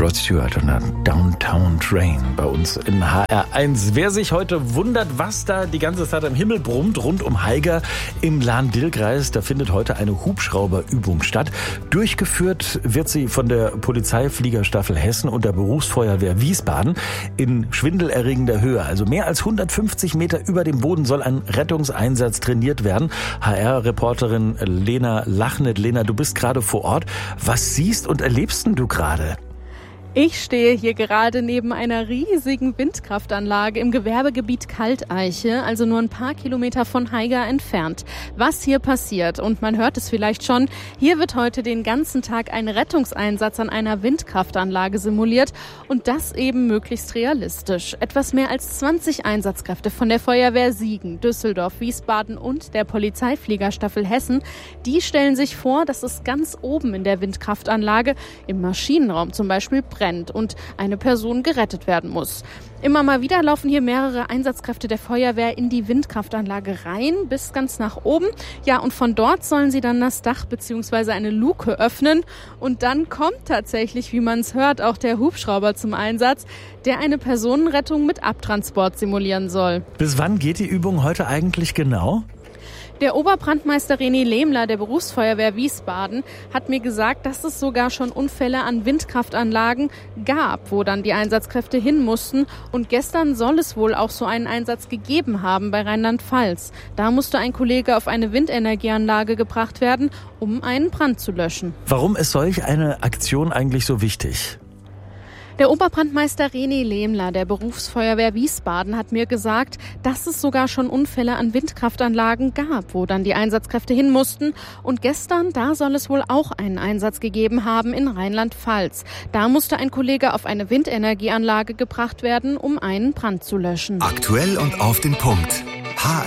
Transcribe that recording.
Rod Stewart und der Downtown Train bei uns in HR1. Wer sich heute wundert, was da die ganze Zeit am Himmel brummt, rund um Haiger im Lahn-Dill-Kreis, da findet heute eine Hubschrauberübung statt. Durchgeführt wird sie von der Polizeifliegerstaffel Hessen und der Berufsfeuerwehr Wiesbaden in schwindelerregender Höhe. Also mehr als 150 Meter über dem Boden soll ein Rettungseinsatz trainiert werden. HR-Reporterin Lena Lachnet. Lena, du bist gerade vor Ort. Was siehst und erlebst denn du gerade? Ich stehe hier gerade neben einer riesigen Windkraftanlage im Gewerbegebiet Kalteiche, also nur ein paar Kilometer von Haiger entfernt. Was hier passiert, und man hört es vielleicht schon, hier wird heute den ganzen Tag ein Rettungseinsatz an einer Windkraftanlage simuliert und das eben möglichst realistisch. Etwas mehr als 20 Einsatzkräfte von der Feuerwehr Siegen, Düsseldorf, Wiesbaden und der Polizeifliegerstaffel Hessen, die stellen sich vor, dass es ganz oben in der Windkraftanlage, im Maschinenraum zum Beispiel, brennt und eine Person gerettet werden muss. Immer mal wieder laufen hier mehrere Einsatzkräfte der Feuerwehr in die Windkraftanlage rein, bis ganz nach oben. Ja, und von dort sollen sie dann das Dach bzw. eine Luke öffnen. Und dann kommt tatsächlich, wie man es hört, auch der Hubschrauber zum Einsatz, der eine Personenrettung mit Abtransport simulieren soll. Bis wann geht die Übung heute eigentlich genau? Der Oberbrandmeister René Lehmler der Berufsfeuerwehr Wiesbaden hat mir gesagt, dass es sogar schon Unfälle an Windkraftanlagen gab, wo dann die Einsatzkräfte hin mussten. Und gestern soll es wohl auch so einen Einsatz gegeben haben bei Rheinland-Pfalz. Da musste ein Kollege auf eine Windenergieanlage gebracht werden, um einen Brand zu löschen. Warum ist solch eine Aktion eigentlich so wichtig? Der Oberbrandmeister René Lehmler der Berufsfeuerwehr Wiesbaden hat mir gesagt, dass es sogar schon Unfälle an Windkraftanlagen gab, wo dann die Einsatzkräfte hin mussten. Und gestern, da soll es wohl auch einen Einsatz gegeben haben in Rheinland-Pfalz. Da musste ein Kollege auf eine Windenergieanlage gebracht werden, um einen Brand zu löschen. Aktuell und auf den Punkt.